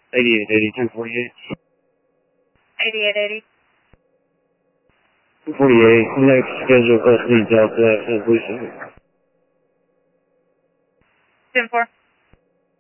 8880, 1048. 8880. 48, next schedule SD Delta, St. Lucia. 10-4.